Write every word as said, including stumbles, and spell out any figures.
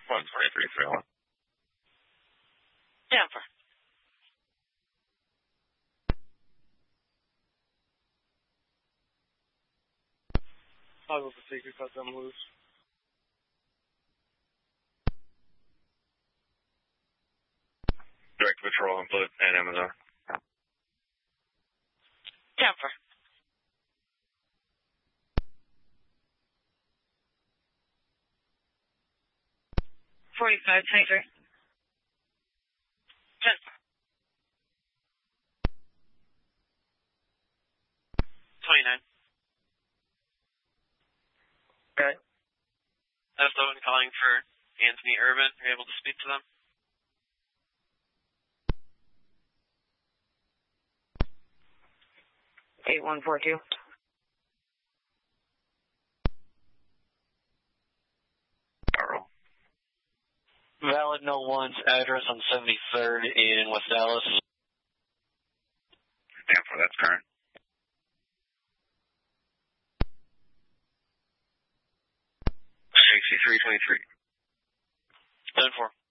one twenty-three, three one. Denver. Toggle the secret, cut them loose. Direct patrol and Blue and Amazon. Denver. Forty-five, twenty-three. Denver. Twenty-nine. Okay. That's the one calling for Anthony Urban. Are you able to speak to them? eight one four two. Carl. Valid no one's address on seventy-third in West Dallas. Denver, that's current. sixty-three twenty-three. ten four.